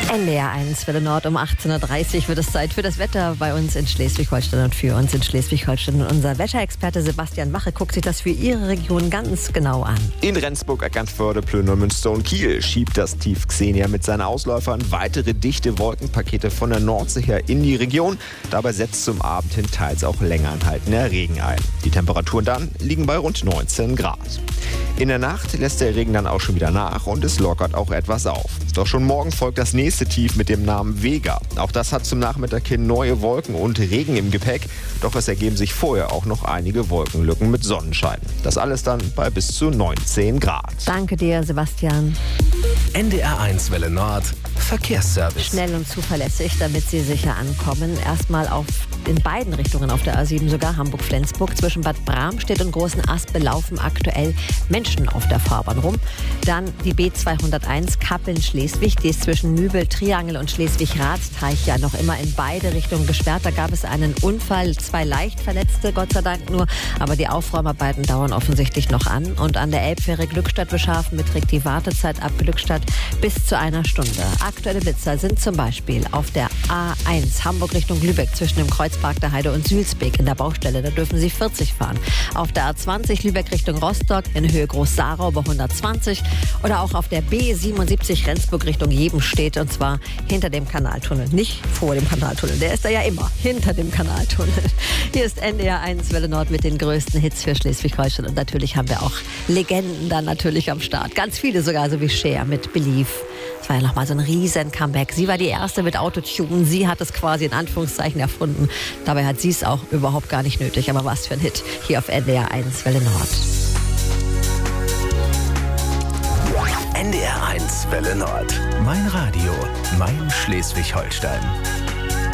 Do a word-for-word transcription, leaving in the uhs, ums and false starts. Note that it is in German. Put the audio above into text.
N D R eins, Welle Nord um achtzehn Uhr dreißig wird es Zeit für das Wetter bei uns in Schleswig-Holstein und für uns in Schleswig-Holstein. Unser Wetterexperte Sebastian Wache guckt sich das für Ihre Region ganz genau an. In Rendsburg, Eckernförde, Plön, Münster und Kiel schiebt das Tief Xenia mit seinen Ausläufern weitere dichte Wolkenpakete von der Nordsee her in die Region. Dabei setzt zum Abend hin teils auch länger anhaltender Regen ein. Die Temperaturen dann liegen bei rund neunzehn Grad. In der Nacht lässt der Regen dann auch schon wieder nach und es lockert auch etwas auf. Doch schon morgen folgt das nächste Tief mit dem Namen Vega. Auch das hat zum Nachmittag hin neue Wolken und Regen im Gepäck. Doch es ergeben sich vorher auch noch einige Wolkenlücken mit Sonnenschein. Das alles dann bei bis zu neunzehn Grad. Danke dir, Sebastian. N D R eins Welle Nord Verkehrsservice. Schnell und zuverlässig, damit Sie sicher ankommen. Erstmal auf in beiden Richtungen auf der A sieben, sogar Hamburg-Flensburg. Zwischen Bad Bramstedt und Großen Aspe laufen aktuell Menschen auf der Fahrbahn rum. Dann die B zweihunderteins Kappeln-Schleswig. Die ist zwischen Nübel, Triangel und Schleswig-Ratsteich ja noch immer in beide Richtungen gesperrt. Da gab es einen Unfall, zwei leicht Verletzte, Gott sei Dank nur. Aber die Aufräumarbeiten dauern offensichtlich noch an. Und an der Elbfähre Glückstadt-Bescharfen beträgt die Wartezeit ab Glückstadt bis zu einer Stunde. Aktuelle Blitzer sind zum Beispiel auf der A eins Hamburg Richtung Lübeck zwischen dem Kreuzpark der Heide und Sülsbeek in der Baustelle. Da dürfen Sie vierzig fahren. Auf der A zwanzig Lübeck Richtung Rostock in Höhe Groß-Sarau bei hundertzwanzig. Oder auch auf der B siebenundsiebzig Rendsburg Richtung Jebenstedt und zwar hinter dem Kanaltunnel. Nicht vor dem Kanaltunnel. Der ist da ja immer hinter dem Kanaltunnel. Hier ist N D R eins Welle Nord mit den größten Hits für Schleswig-Holstein. Und natürlich haben wir auch Legenden dann natürlich am Start. Ganz viele sogar, so wie Cher mit Believe. Das war ja nochmal so ein riesen Comeback. Sie war die erste mit Autotune. Sie hat es quasi in Anführungszeichen erfunden. Dabei hat sie es auch überhaupt gar nicht nötig. Aber was für ein Hit hier auf N D R eins Welle Nord. N D R eins Welle Nord. Mein Radio, mein Schleswig-Holstein.